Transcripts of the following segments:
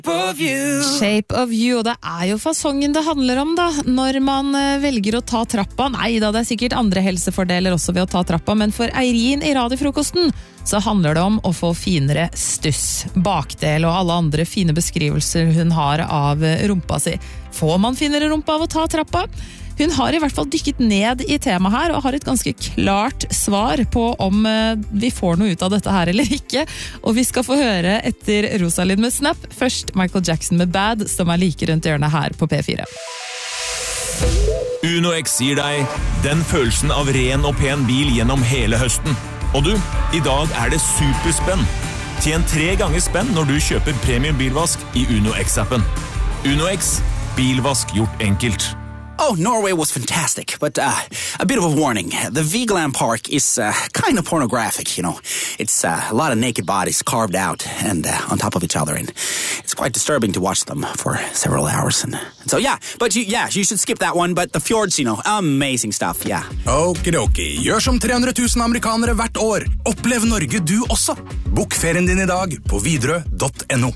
Shape of you, og det jo fasongen det handler om da, når man velger å ta trappa. Nei da, det sikkert andre helsefordeler også ved å ta trappa, men for Eirin i radiofrokosten så handler det om å få finere stuss, bakdel og alle andre fine beskrivelser hun har av rumpa si. Får man finere rumpa av å ta trappa? Hun har i hvert fall dykket ned i temaet her og har et ganske klart svar på om vi får noe ut av dette her eller ikke. Og vi skal få høre etter Rosalind med Snap. Først Michael Jackson med Bad, som like rundt hjørnet her på P4. UnoX gir deg den følelsen av ren og pen bil gjennom hele høsten. Og du, i dag det superspenn. Tjen 3 ganger spenn når du kjøper premium bilvask i UnoX-appen. UnoX, bilvask gjort enkelt. Oh, Norway was fantastic, but a bit of a warning. The Vigeland Park is kind of pornographic, you know. It's a lot of naked bodies carved out and on top of each other, and it's quite disturbing to watch them for several hours. And so, yeah, but you should skip that one, but the fjords, you know, amazing stuff, yeah. Okidoki, gjør som 300 000 amerikanere hvert år. Opplev Norge du også. Bok ferien din i dag på Widerøe.no.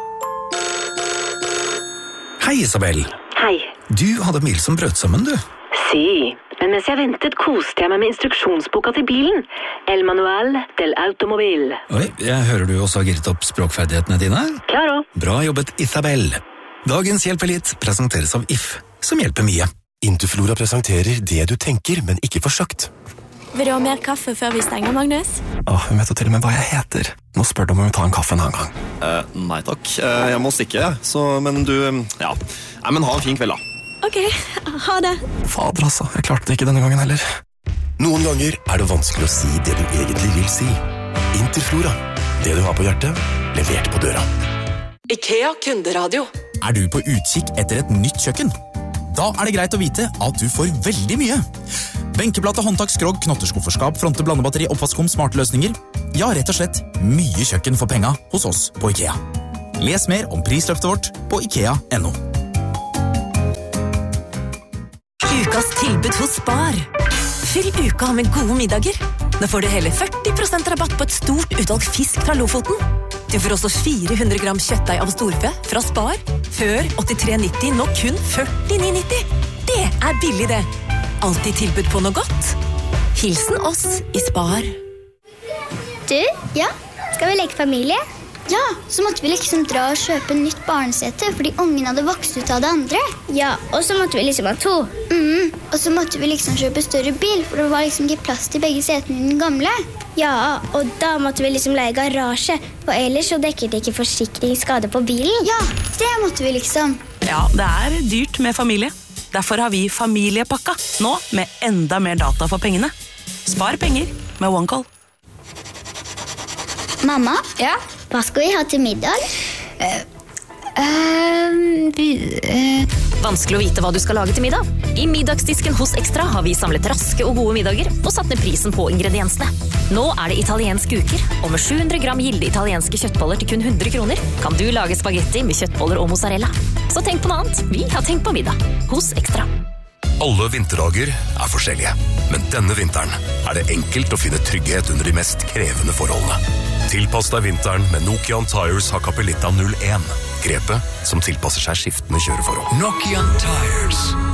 Hei, Isabel. Hei. Du hadde mil som brøt sammen, du. Si, men mens jeg ventet koste jeg meg med instruksjonsboka til bilen. El Manual del Automobil. Oi, jeg hører du også har gitt opp språkferdighetene dine. Klaro. Bra jobbet, Isabel. Dagens Hjelp litt presenteres av If, som hjelper mye. Interflora presenterer det du tenker, men ikke for søkt. Vil du ha mer kaffe før vi stenger, Magnus? Hun vet jo til og med hva jeg heter. Nå spør du om hun ta en kaffe en annen gang. Nei takk, jeg må stikke, men du, ja. Nei, men ha en fin kveld da. Ok, ha det. Fader altså, jeg klarte det ikke denne gangen heller. Noen ganger det vanskelig å si det du egentlig vil si. Interflora, det du har på hjertet, levert på døra. IKEA kunderadio. Du på utkikk etter et nytt kjøkken? Da det greit å vite at du får veldig mye. Benkeplate, håndtak, skrog, knotterskufferskap, fronte, blandebatteri, oppvaskkum, smarte løsninger. Ja, rett og slett mye kjøkken for penga hos oss på IKEA. Les mer om prisløftet vårt på IKEA.no. Ukas tilbud hos Spar. Fyll uka med gode middager. Nå får du hele 40% rabatt på et stort utvalg fisk fra Lofoten. Du får også 400 gram kjøttdeig av storfe fra Spar. Før 83,90, nå kun 49,90. Det billig det. Alltid tilbud på noe godt. Hilsen oss i Spar. Du, ja, skal vi leke familie? Ja, så måtte vi liksom dra og kjøpe nytt barnesete, fordi ungen hadde vokst ut av det andre. Ja, og så måtte vi liksom ha 2. Og så måtte vi liksom kjøpe større bil, for det var liksom ikke plass til begge setene i den gamle. Ja, og da måtte vi liksom leie garasje, for ellers så dekket ikke forsikringsskade på bilen. Ja, det måtte vi liksom. Ja, det dyrt med familie. Derfor har vi familiepakka, nå med enda mer data for pengene. Spar penger med OneCall. Mamma? Ja? Hva skal vi ha til middag? Vanskelig å vite hva du skal lage til middag. I middagsdisken hos Extra har vi samlet raske og gode middager og satt ned prisen på ingrediensene. Nå det italienske uker, og med 700 gram gilde italienske kjøttboller til kun 100 kroner kan du lage spagetti med kjøttboller og mozzarella. Så tenk på noe annet. Vi har tenkt på middag hos Extra. Alle vinterdager forskjellige, men denne vinteren det enkelt å finne trygghet under de mest krevende forholdene. Tilpass deg vinteren med Nokian Tires Hakkapeliitta 01. Grepet som tilpasser seg skiftende kjøreforhold. Nokian Tires.